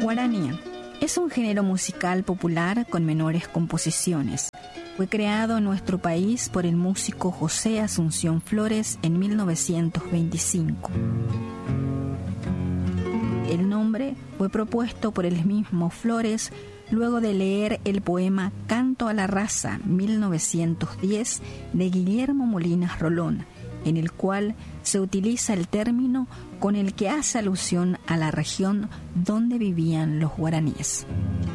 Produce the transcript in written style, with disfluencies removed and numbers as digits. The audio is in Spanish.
Guaraní es un género musical popular con menores composiciones. Fue creado en nuestro país por el músico José Asunción Flores en 1925. El nombre fue propuesto por el mismo Flores luego de leer el poema Canto a la Raza, 1910, de Guillermo Molinas Rolón, en el cual se utiliza el término con el que hace alusión a la región donde vivían los guaraníes.